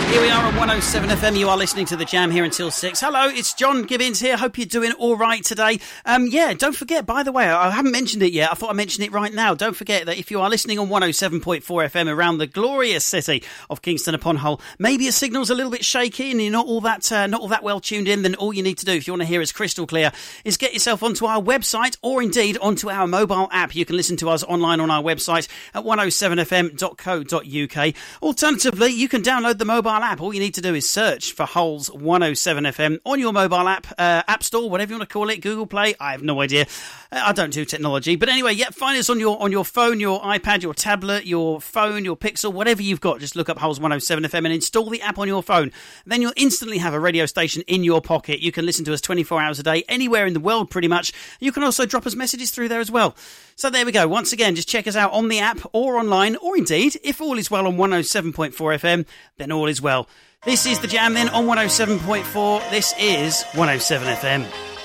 Here we are on 107 FM. You are listening to The Jam here until 6. Hello, it's John Gibbons here. Hope you're doing all right today. Don't forget, by the way, I haven't mentioned it yet. I thought I'd mention it right now. Don't forget that if you are listening on 107.4 FM around the glorious city of Kingston upon Hull, maybe your signal's a little bit shaky and you're not all that well tuned in, then all you need to do, if you want to hear us crystal clear, is get yourself onto our website or indeed onto our mobile app. You can listen to us online on our website at 107fm.co.uk. Alternatively, you can download the mobile app. All you need to do is search for Hull's 107 FM on your mobile app, App Store, whatever you want to call it, Google Play. I have no idea. I don't do technology. But anyway, yeah, find us on your phone, your iPad, your tablet, your phone, your Pixel, whatever you've got. Just look up Hull's 107 FM and install the app on your phone. Then you'll instantly have a radio station in your pocket. You can listen to us 24 hours a day, anywhere in the world pretty much. You can also drop us messages through there as well. So there we go. Once again, just check us out on the app or online, or indeed, if all is well on 107.4 FM, then all is well. This is The Jam then on 107.4. This is 107 FM.